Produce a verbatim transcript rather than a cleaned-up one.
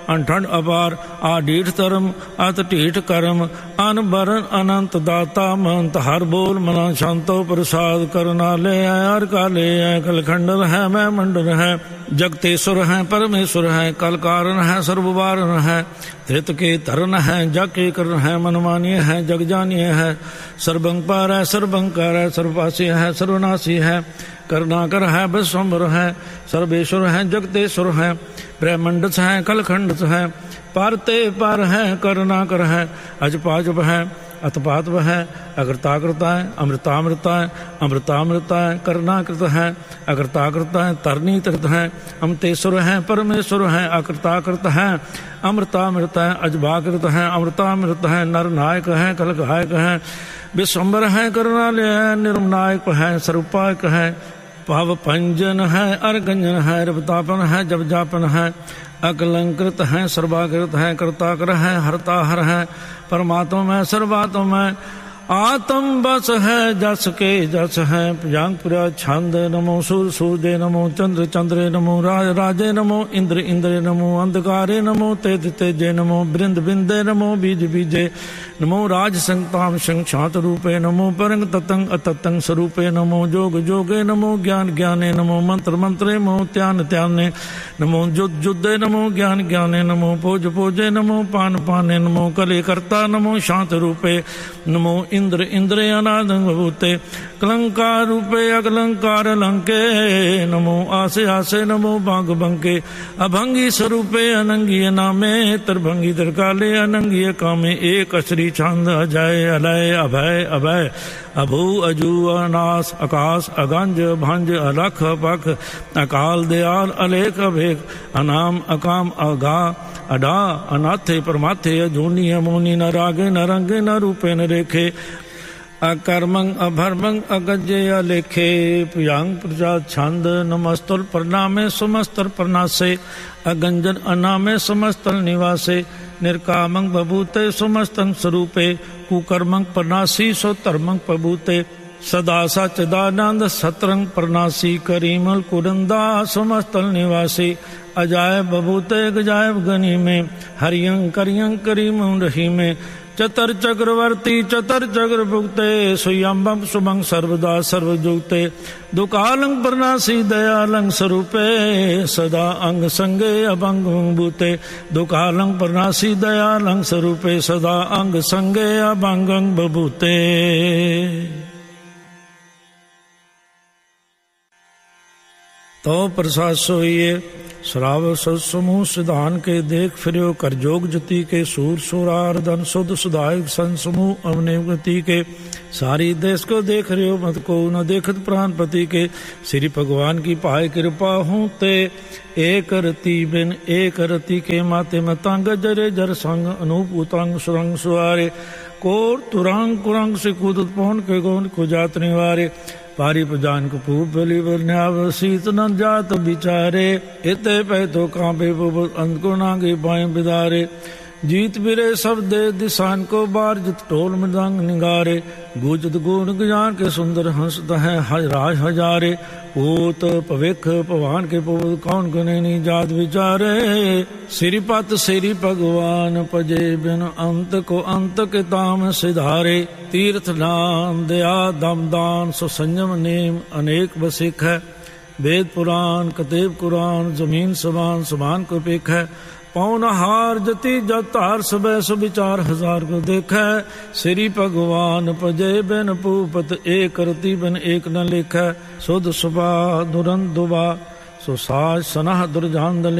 अनठंड अपार आडीठ धर्म अत ढीठ कर्म अन बरन अनंत दाता मंत हर बोल मना शांतो प्रसाद करना ले हर का ले कलखंडल है मैं मंडल है जगतेश्वर है परमेश्वर है कल कारण है सर्ववारण है धृत के धरन है जग के करण है मनमानिय है जग जानिय है सर्वंपार है सर्वंकार है सर्वपासी है सर्वनाशी है करुणाकर है विश्वम्भर है सर्वेश्वर है जगतेश्वर है ब्रह्मंडस है कलखंडस है पारते पार है करुणाकर है अजपाजप है अतपातव है अकृताकृता है अमृतामृता है अमृतामृता है करुणाकृत है अकृताकृता है तरनीकृत है अमतेश्वर है परमेश्वर है अकृताकृत है अमृतामृत है अजभाकृत है अमृतामृत है नरनायक है कलगायक है विश्वम्बर है करुणालय है निर्मनायक है स्वरूपायक है भाव पंजन है अर्गंजन है रवतापन है जब जापन है अकलंकृत है सर्वाकृत है कर्ताकर है हरता हर है परमात्मा में सर्वात्मा में आत्म बस है जस के जस है पुरा छंद नमो सूर सूर्य नमो चंद्र चंद्रे नमो राज राजे नमो इंद्र इंद्रे नमो अंधकारे नमो तेज तेजे नमो बृंद बिंदे नमो बीज बीजे नमो राज संताम संक्षात रूपे नमो परंग ततंग अततंग स्वरूपे नमो जोग जोगे नमो ज्ञान ज्ञाने नमो मंत्र मंत्रे नमो त्यान त्याने नमो युद्ध युद्धे नमो ज्ञान ज्ञाने नमो पोज पोजे नमो पान पाने नमो कले कर्ता नमो शांत रूपे नमो इंद्र इंद्रे अनादं भूते कलंकार रूपे अकलंकार लंके नमो आसे आसे नमो बांग बंके अभंगी स्वरूपे अनंगी नामे तरभंगी तरकाले अनंगी कामे एक श्री छंद अजय अलय अभय अभय अभू अजू अनास आकाश अगंज भंज अलख पख अकाल दयाल अलेख अभेक अनाम अकाम अगा अडा अनाथे परमाथे अजूनी अमोनी न रागे न रंगे न रूपे न रेखे अकर्मंग अभर्मंग अगजे अलेखे पुयांग प्रजात छंद नमस्तुल प्रणामे सुमस्तल प्रणासे अगंजन अनामे समस्तल निवासे निर्कामंग बभूते सुमस्तंग स्वरूपे कुकर्मंग प्रणासी सो धर्मंग प्रभूते सदा सचिदानंद सतरंग प्रणासी करीमल कुरंदा समस्तल निवासी अजाय बभूते गजायब गनी में हरियंग करियंग करीम रही में चतर चक्रवर्ती चतर चक्र भुगते सुयंबम सुमंग सर्वदा सर्वजुगते दुकालंग प्रणासी दयालंग स्वरूपे सदा अंग संगे अभंग भूते दुकालंग प्रणासी दयालंग स्वरूपे सदा अंग संगे अभंग बभूते। तो प्रसाद सोइए श्राव समूह सिधान के देख फिरो कर जोग जति के सूर सुरार धन शुद्ध सुधायक सन समूह अवने गति के सारी देश को देख रहे हो मत को न देखत प्राण पति के श्री भगवान की पाए कृपा हूँ ते एक रति बिन एक रति के माते मतंग जरे जर संग अनूप उतंग सुरंग सुआरे कोर तुरंग कुरंग से कूदत पौन के गौन को जात निवारे पारी पजान को पूप बलि बन्याव शीत न जात बिचारे इते पै तो कांपे अंत को नागे बाएं बिदारे जीत बिरे सब दे दिशान को बार जित टोल मृदंग निगारे गुजत गुण गुजान के सुंदर हंसत है राज हजारे पूत पविख पवान के पूत कौन गुनेनी जात विचारे श्रीपत श्री भगवान पजे बिन अंत को अंत के ताम सिधारे तीर्थ नाम दया दम दान सो संयम नेम अनेक बसिक है वेद पुराण कतेब कुरान जमीन समान समान को पेख है पौन हार जति जतार सुबह सुविचार हजार को देखै श्री भगवान पजे बिन पूपत एक रति बिन एक न लिखै सुध सुबा दुरंत दुबा सो साज सनह दुर्जान